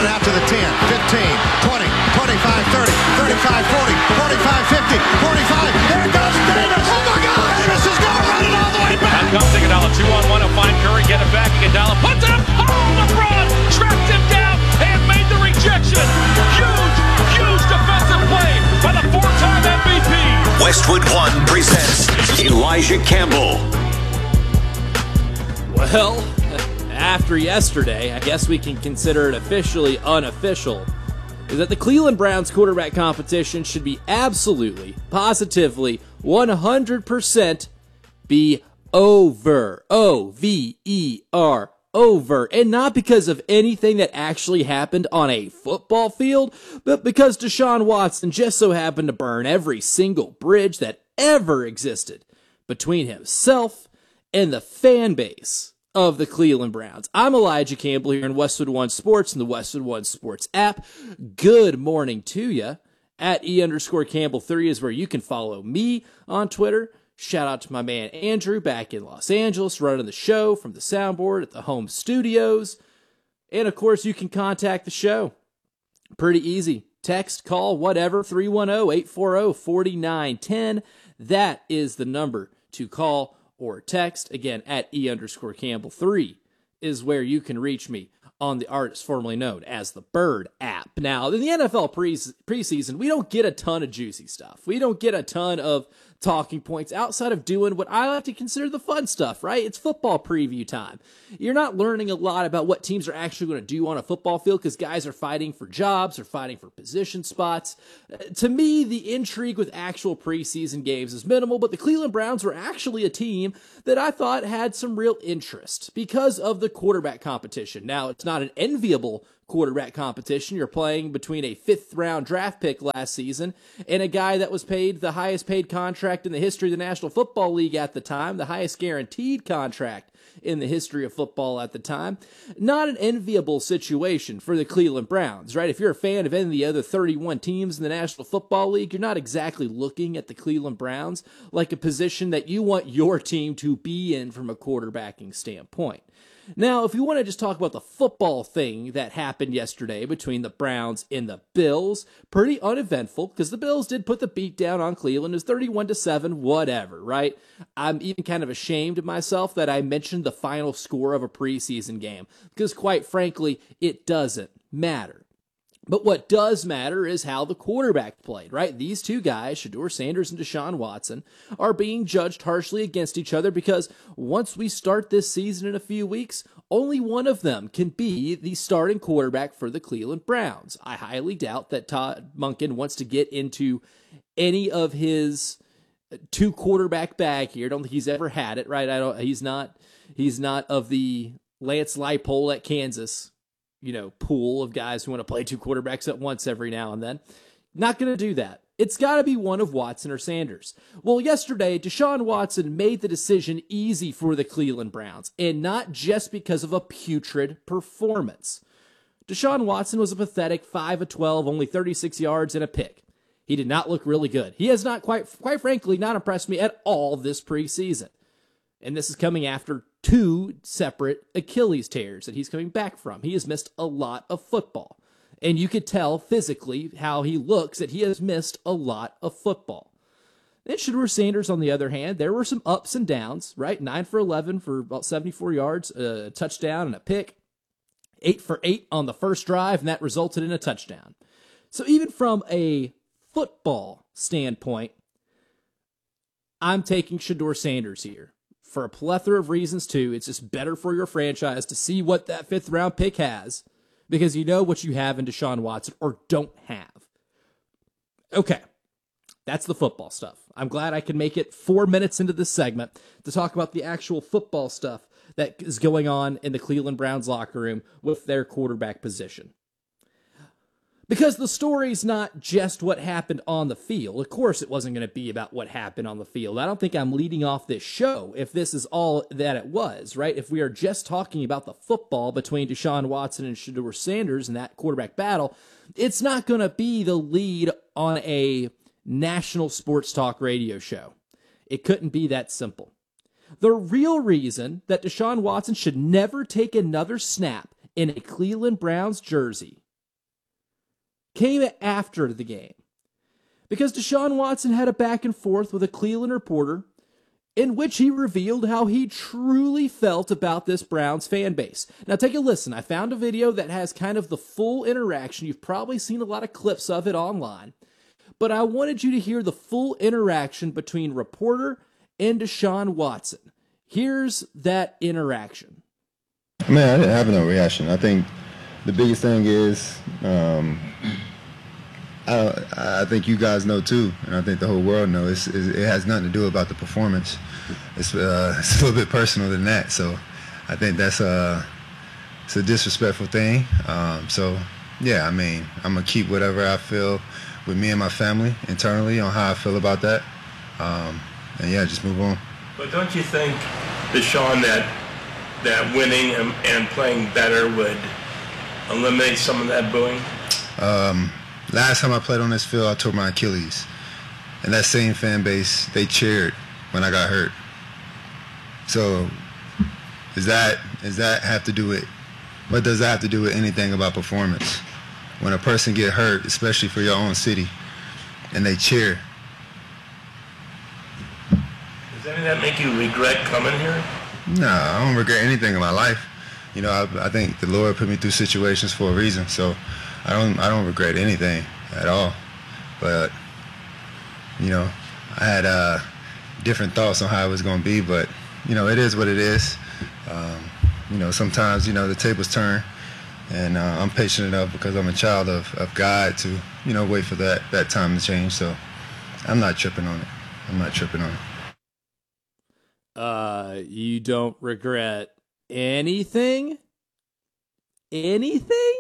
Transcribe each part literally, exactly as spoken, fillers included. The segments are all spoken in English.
it out to the ten, fifteen, twenty, twenty-five, thirty, thirty-five, forty, forty-five, fifty, forty-five. There goes Davis. Oh, my God. Davis is going to run it all the way back. Now comes Iguodala. Two on one to find Curry. Get it back. Iguodala puts it up. Oh, LeBron tracked him down and made the rejection. Huge, huge defensive play by the four-time M V P. Westwood One presents Elijah Campbell. Well, after yesterday, I guess we can consider it officially unofficial, is that the Cleveland Browns quarterback competition should be absolutely, positively, one hundred percent be over. O V E R. Over. And not because of anything that actually happened on a football field, but because Deshaun Watson just so happened to burn every single bridge that ever existed between himself and the fan base of the Cleveland Browns. I'm Elijah Campbell here in Westwood One Sports and the Westwood One Sports app. Good morning to you. At E underscore Campbell three is where you can follow me on Twitter. Shout out to my man Andrew back in Los Angeles running the show from the soundboard at the home studios. And of course, you can contact the show. Pretty easy. Text, call, whatever, three one zero, eight four zero, four nine one zero. That is the number to call or text. Again, at E underscore Campbell three is where you can reach me on the artist formerly known as the Bird app. Now, in the N F L pre- preseason, we don't get a ton of juicy stuff. We don't get a ton of talking points outside of doing what I like to consider the fun stuff, right? It's football preview time. You're not learning a lot about what teams are actually going to do on a football field because guys are fighting for jobs or fighting for position spots. Uh, to me, the intrigue with actual preseason games is minimal, but the Cleveland Browns were actually a team that I thought had some real interest because of the quarterback competition. Now, it's not an enviable quarterback competition. You're playing between a fifth round draft pick last season and a guy that was paid the highest paid contract in the history of the National Football League at the time, the highest guaranteed contract in the history of football at the time. Not an enviable situation for the Cleveland Browns, right? If you're a fan of any of the other thirty-one teams in the National Football League, you're not exactly looking at the Cleveland Browns like a position that you want your team to be in from a quarterbacking standpoint. Now, if you want to just talk about the football thing that happened yesterday between the Browns and the Bills, pretty uneventful because the Bills did put the beat down on Cleveland. It was thirty-one to seven, whatever, right? I'm even kind of ashamed of myself that I mentioned the final score of a preseason game because, quite frankly, it doesn't matter. But what does matter is how the quarterback played, right? These two guys, Shedeur Sanders and Deshaun Watson, are being judged harshly against each other because once we start this season in a few weeks, only one of them can be the starting quarterback for the Cleveland Browns. I highly doubt that Todd Monken wants to get into any of his two quarterback bag here. I don't think he's ever had it, right? I don't. He's not. He's not of the Lance Leipold at Kansas, you know, pool of guys who want to play two quarterbacks at once every now and then. Not going to do that. It's got to be one of Watson or Sanders. Well, yesterday, Deshaun Watson made the decision easy for the Cleveland Browns, and not just because of a putrid performance. Deshaun Watson was a pathetic five of twelve, only thirty-six yards and a pick. He did not look really good. He has not, quite, quite frankly, not impressed me at all this preseason. And this is coming after two separate Achilles tears that he's coming back from. He has missed a lot of football. And you could tell physically how he looks that he has missed a lot of football. Then Shedeur Sanders, on the other hand, there were some ups and downs, right? nine for eleven for about seventy-four yards, a touchdown and a pick. eight for eight on the first drive, and that resulted in a touchdown. So even from a football standpoint, I'm taking Shedeur Sanders here. For a plethora of reasons, too. It's just better for your franchise to see what that fifth round pick has because you know what you have in Deshaun Watson or don't have. Okay, that's the football stuff. I'm glad I can make it four minutes into this segment to talk about the actual football stuff that is going on in the Cleveland Browns locker room with their quarterback position. Because the story's not just what happened on the field. Of course, it wasn't going to be about what happened on the field. I don't think I'm leading off this show if this is all that it was, right? If we are just talking about the football between Deshaun Watson and Shedeur Sanders and that quarterback battle, it's not going to be the lead on a national sports talk radio show. It couldn't be that simple. The real reason that Deshaun Watson should never take another snap in a Cleveland Browns jersey came after the game. Because Deshaun Watson had a back and forth with a Cleveland reporter in which he revealed how he truly felt about this Browns fan base. Now take a listen. I found a video that has kind of the full interaction. You've probably seen a lot of clips of it online. But I wanted you to hear the full interaction between reporter and Deshaun Watson. Here's that interaction. Man, I didn't have no reaction. I think the biggest thing is, um, I, I think you guys know too, and I think the whole world knows, it's, it has nothing to do about the performance. It's, uh, it's a little bit personal than that. So I think that's a, it's a disrespectful thing. Um, so, yeah, I mean, I'm going to keep whatever I feel with me and my family internally on how I feel about that. Um, and, yeah, just move on. But don't you think, Deshaun, that that winning and, and playing better would eliminate some of that booing? Um, last time I played on this field, I tore my Achilles. And that same fan base, they cheered when I got hurt. So does that, does that have to do with, what does that have to do with anything about performance? When a person get hurt, especially for your own city, and they cheer. Does any of that make you regret coming here? No, I don't regret anything in my life. You know, I, I think the Lord put me through situations for a reason, so I don't I don't regret anything at all. But, you know, I had uh, different thoughts on how it was going to be, but, you know, it is what it is. Um, you know, sometimes, you know, the tables turn, and uh, I'm patient enough because I'm a child of, of God to, you know, wait for that, that time to change. So I'm not tripping on it. I'm not tripping on it. Uh, you don't regret anything? Anything?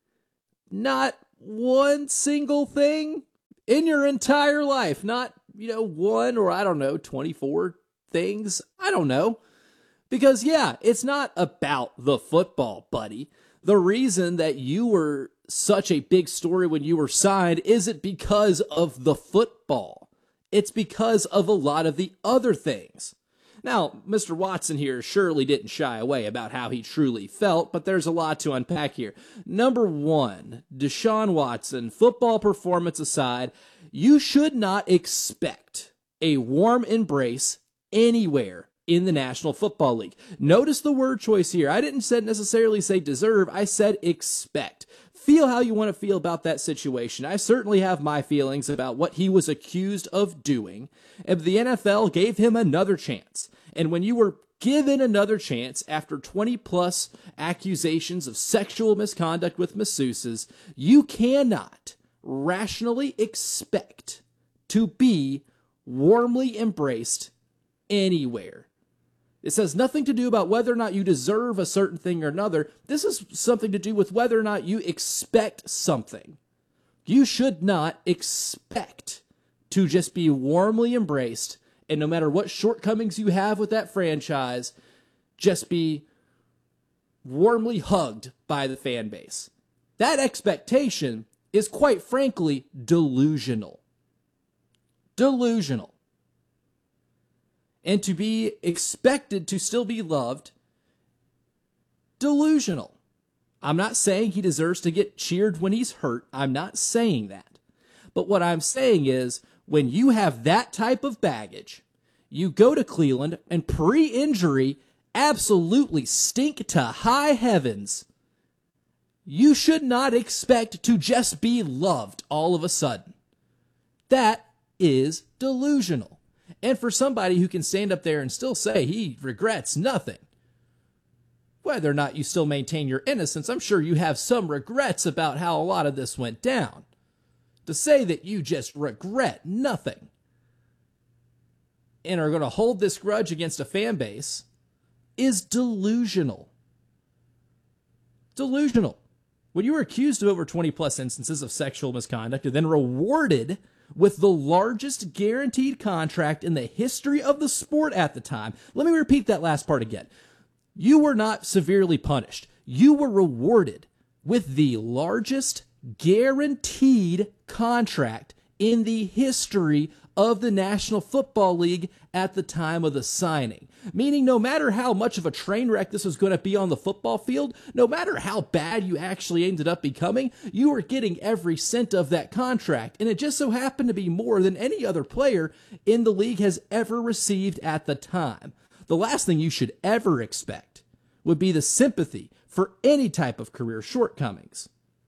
Not one single thing in your entire life? Not, you know, one or I don't know, twenty-four things? I don't know. Because, yeah, it's not about the football, buddy. The reason that you were such a big story when you were signed isn't because of the football. It's because of a lot of the other things. Now, Mister Watson here surely didn't shy away about how he truly felt, but there's a lot to unpack here. Number one, Deshaun Watson, football performance aside, you should not expect a warm embrace anywhere in the National Football League. Notice the word choice here. I didn't necessarily say deserve, I said expect. Feel how you want to feel about that situation. I certainly have my feelings about what he was accused of doing, and the N F L gave him another chance. And when you were given another chance after twenty plus accusations of sexual misconduct with masseuses, you cannot rationally expect to be warmly embraced anywhere. This has nothing to do about whether or not you deserve a certain thing or another. This is something to do with whether or not you expect something. You should not expect to just be warmly embraced, and no matter what shortcomings you have with that franchise, just be warmly hugged by the fan base. That expectation is quite frankly delusional. Delusional. And to be expected to still be loved, delusional. I'm not saying he deserves to get cheered when he's hurt. I'm not saying that. But what I'm saying is, when you have that type of baggage, you go to Cleveland and pre-injury absolutely stink to high heavens. You should not expect to just be loved all of a sudden. That is delusional. And for somebody who can stand up there and still say he regrets nothing, whether or not you still maintain your innocence, I'm sure you have some regrets about how a lot of this went down. To say that you just regret nothing and are going to hold this grudge against a fan base is delusional. Delusional. When you were accused of over twenty plus instances of sexual misconduct and then rewarded with the largest guaranteed contract in the history of the sport at the time. Let me repeat that last part again. You were not severely punished. You were rewarded with the largest guaranteed contract in the history of the National Football League at the time of the signing. Meaning no matter how much of a train wreck this was going to be on the football field, no matter how bad you actually ended up becoming, you were getting every cent of that contract. And it just so happened to be more than any other player in the league has ever received at the time. The last thing you should ever expect would be the sympathy for any type of career shortcomings.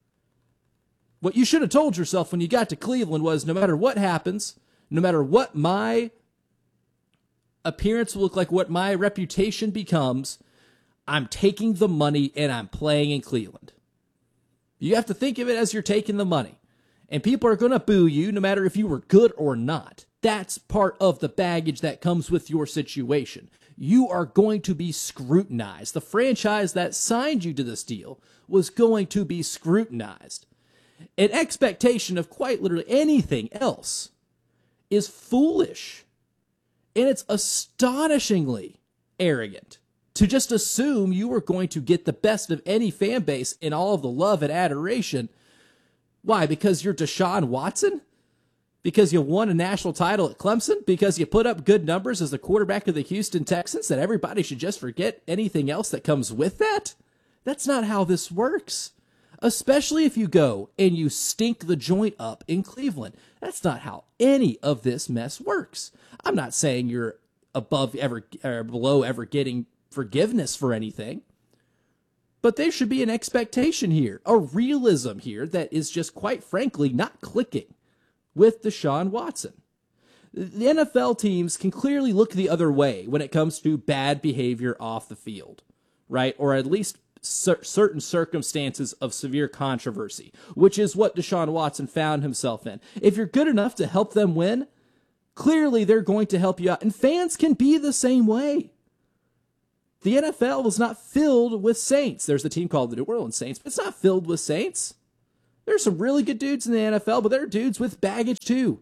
What you should have told yourself when you got to Cleveland was, no matter what happens, no matter what my appearance will look like, what my reputation becomes, I'm taking the money and I'm playing in Cleveland. You have to think of it as you're taking the money. And people are going to boo you no matter if you were good or not. That's part of the baggage that comes with your situation. You are going to be scrutinized. The franchise that signed you to this deal was going to be scrutinized. An expectation of quite literally anything else is foolish. And it's astonishingly arrogant to just assume you are going to get the best of any fan base in all of the love and adoration. Why? Because you're Deshaun Watson? Because you won a national title at Clemson? Because you put up good numbers as the quarterback of the Houston Texans that everybody should just forget anything else that comes with that? That's not how this works. Especially if you go and you stink the joint up in Cleveland. That's not how any of this mess works. I'm not saying you're above ever or below ever getting forgiveness for anything. But there should be an expectation here, a realism here that is just quite frankly not clicking with Deshaun Watson. The N F L teams can clearly look the other way when it comes to bad behavior off the field, right? Or at least cer- certain circumstances of severe controversy, which is what Deshaun Watson found himself in. If you're good enough to help them win, clearly they're going to help you out. And fans can be the same way. The N F L is not filled with saints. There's the team called the New Orleans Saints, but it's not filled with saints. There's some really good dudes in the N F L, but there are dudes with baggage too.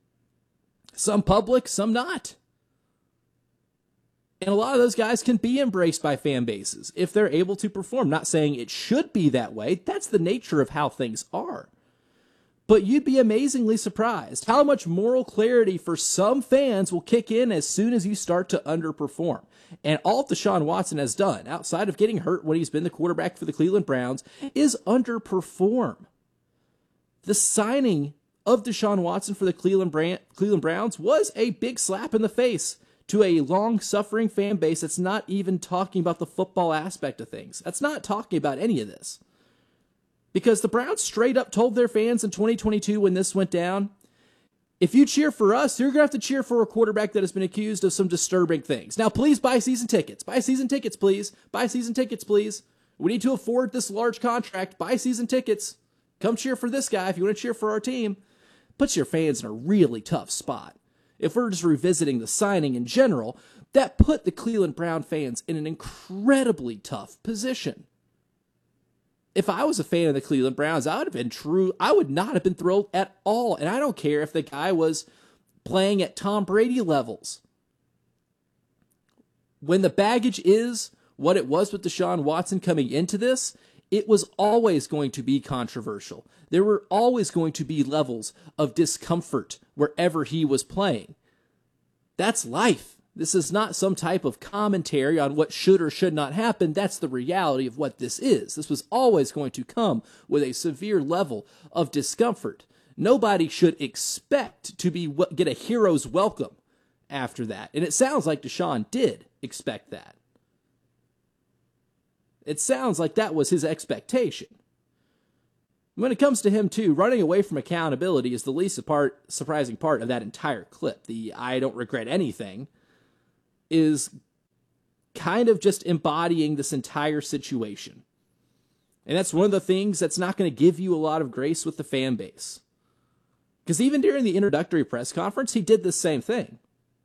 Some public, some not. And a lot of those guys can be embraced by fan bases if they're able to perform. Not saying it should be that way. That's the nature of how things are. But you'd be amazingly surprised how much moral clarity for some fans will kick in as soon as you start to underperform. And all Deshaun Watson has done, outside of getting hurt when he's been the quarterback for the Cleveland Browns, is underperform. The signing of Deshaun Watson for the Cleveland Browns was a big slap in the face to a long-suffering fan base that's not even talking about the football aspect of things. That's not talking about any of this. Because the Browns straight up told their fans in twenty twenty-two when this went down, if you cheer for us, you're going to have to cheer for a quarterback that has been accused of some disturbing things. Now, please buy season tickets. Buy season tickets, please. Buy season tickets, please. We need to afford this large contract. Buy season tickets. Come cheer for this guy if you want to cheer for our team. Puts your fans in a really tough spot. If we're just revisiting the signing in general, that put the Cleveland Brown fans in an incredibly tough position. If I was a fan of the Cleveland Browns, I would have been true. I would not have been thrilled at all. And I don't care if the guy was playing at Tom Brady levels. When the baggage is what it was with Deshaun Watson coming into this, it was always going to be controversial. There were always going to be levels of discomfort wherever he was playing. That's life. This is not some type of commentary on what should or should not happen. That's the reality of what this is. This was always going to come with a severe level of discomfort. Nobody should expect to be get a hero's welcome after that. And it sounds like Deshaun did expect that. It sounds like that was his expectation. When it comes to him, too, running away from accountability is the least part, surprising part of that entire clip. The I don't regret anything is kind of just embodying this entire situation. And that's one of the things that's not going to give you a lot of grace with the fan base. Because even during the introductory press conference, he did the same thing.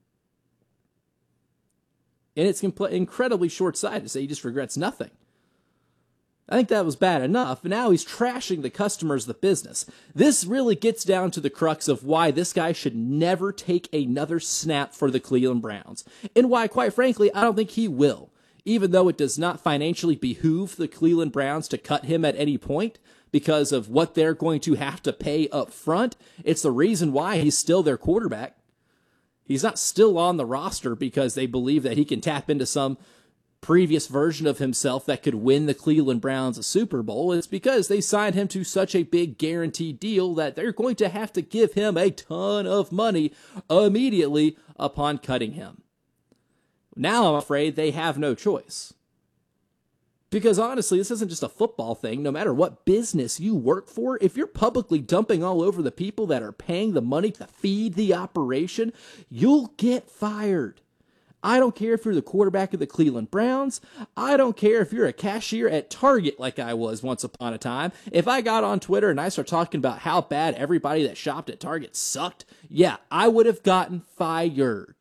And it's compl- incredibly short-sighted to say he just regrets nothing. I think that was bad enough, but now he's trashing the customers, the business. This really gets down to the crux of why this guy should never take another snap for the Cleveland Browns. And why, quite frankly, I don't think he will. Even though it does not financially behoove the Cleveland Browns to cut him at any point, because of what they're going to have to pay up front. It's the reason why he's still their quarterback. He's not still on the roster because they believe that he can tap into some previous version of himself that could win the Cleveland Browns a Super Bowl. It's because they signed him to such a big guaranteed deal that they're going to have to give him a ton of money immediately upon cutting him. Now I'm afraid they have no choice. Because honestly, this isn't just a football thing. No matter what business you work for, if you're publicly dumping all over the people that are paying the money to feed the operation, you'll get fired. I don't care if you're the quarterback of the Cleveland Browns. I don't care if you're a cashier at Target like I was once upon a time. If I got on Twitter and I start talking about how bad everybody that shopped at Target sucked, yeah, I would have gotten fired.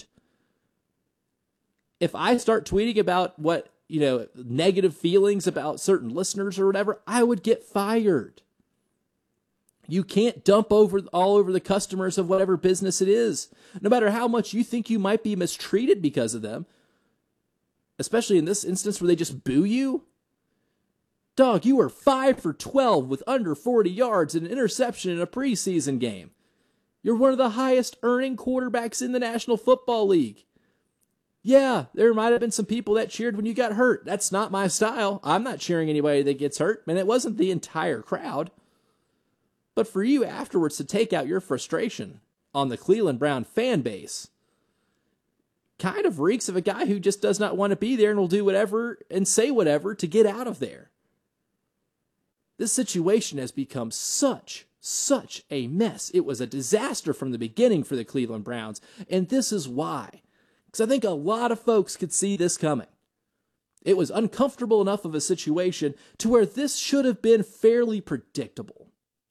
If I start tweeting about what you know, negative feelings about certain listeners or whatever, I would get fired. You can't dump over all over the customers of whatever business it is, no matter how much you think you might be mistreated because of them, especially in this instance where they just boo you. Dog, you were five for twelve with under forty yards and an interception in a preseason game. You're one of the highest earning quarterbacks in the National Football League. Yeah, there might have been some people that cheered when you got hurt. That's not my style. I'm not cheering anybody that gets hurt, and it wasn't the entire crowd. But for you afterwards to take out your frustration on the Cleveland Brown fan base kind of reeks of a guy who just does not want to be there and will do whatever and say whatever to get out of there. This situation has become such, such a mess. It was a disaster from the beginning for the Cleveland Browns, and this is why. Because I think a lot of folks could see this coming. It was uncomfortable enough of a situation to where this should have been fairly predictable.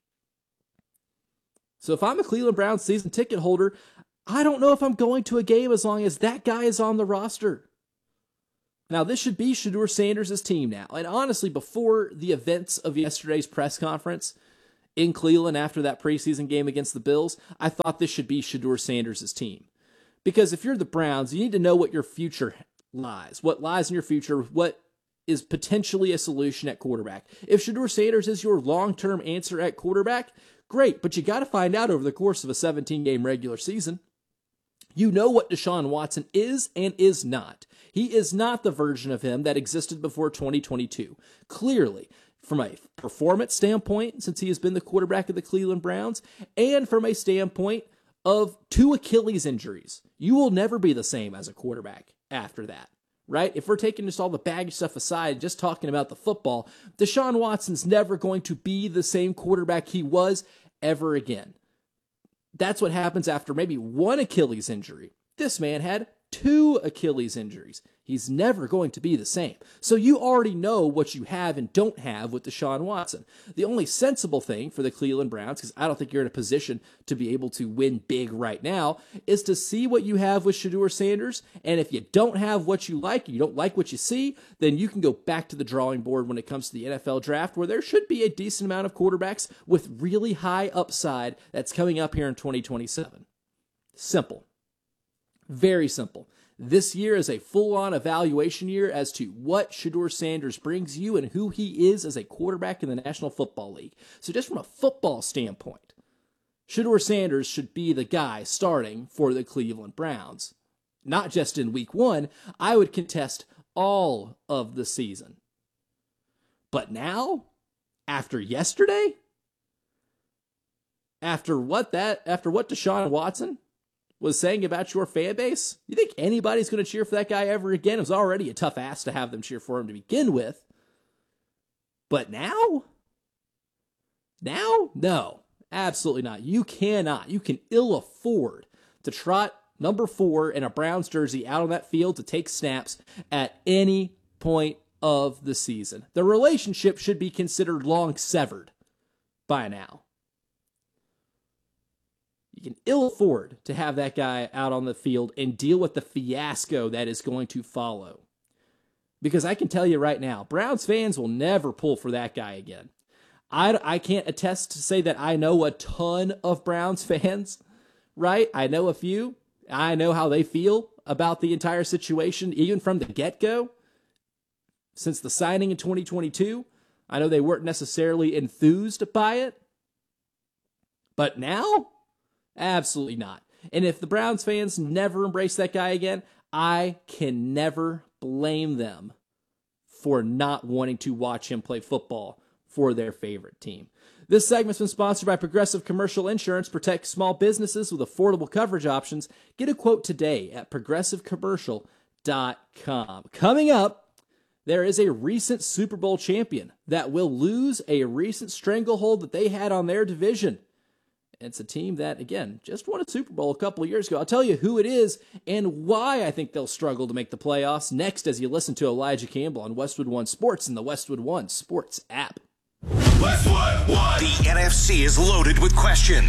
So if I'm a Cleveland Browns season ticket holder, I don't know if I'm going to a game as long as that guy is on the roster. Now, this should be Shedeur Sanders' team now. And honestly, before the events of yesterday's press conference in Cleveland after that preseason game against the Bills, I thought this should be Shedeur Sanders' team. Because if you're the Browns, you need to know what your future lies, what lies in your future, what is potentially a solution at quarterback. If Shedeur Sanders is your long-term answer at quarterback, great, but you got to find out over the course of a seventeen-game regular season. You know what Deshaun Watson is and is not. He is not the version of him that existed before twenty twenty-two. Clearly, from a performance standpoint, since he has been the quarterback of the Cleveland Browns, and from a standpoint of two Achilles injuries, you will never be the same as a quarterback after that, right? If we're taking just all the baggage stuff aside, just talking about the football, Deshaun Watson's never going to be the same quarterback he was ever again. That's what happens after maybe one Achilles injury. This man had two Achilles injuries. He's never going to be the same. So you already know what you have and don't have with Deshaun Watson. The only sensible thing for the Cleveland Browns, because I don't think you're in a position to be able to win big right now, is to see what you have with Shedeur Sanders. And if you don't have what you like, you don't like what you see, then you can go back to the drawing board when it comes to the N F L draft, where there should be a decent amount of quarterbacks with really high upside that's coming up here in twenty twenty-seven. Simple. Very simple. This year is a full-on evaluation year as to what Shedeur Sanders brings you and who he is as a quarterback in the National Football League. So just from a football standpoint, Shedeur Sanders should be the guy starting for the Cleveland Browns. Not just in week one, I would contest all of the season. But now, after yesterday, after what that, after what Deshaun Watson was saying about your fan base, you think anybody's going to cheer for that guy ever again? It was already a tough ask to have them cheer for him to begin with. But now? Now? No, absolutely not. You cannot. You can ill afford to trot number four in a Browns jersey out on that field to take snaps at any point of the season. The relationship should be considered long severed by now. You can ill afford to have that guy out on the field and deal with the fiasco that is going to follow. Because I can tell you right now, Browns fans will never pull for that guy again. I, I can't attest to say that I know a ton of Browns fans, right? I know a few. I know how they feel about the entire situation, even from the get-go. Since the signing in twenty twenty-two, I know they weren't necessarily enthused by it, but now, absolutely not. And if the Browns fans never embrace that guy again, I can never blame them for not wanting to watch him play football for their favorite team. This segment's been sponsored by Progressive Commercial Insurance. Protect small businesses with affordable coverage options. Get a quote today at progressive commercial dot com. Coming up, there is a recent Super Bowl champion that will lose a recent stranglehold that they had on their division. It's a team that, again, just won a Super Bowl a couple of years ago. I'll tell you who it is and why I think they'll struggle to make the playoffs next as you listen to Elijah Campbell on Westwood One Sports and the Westwood One Sports app. Westwood One. The N F C is loaded with questions.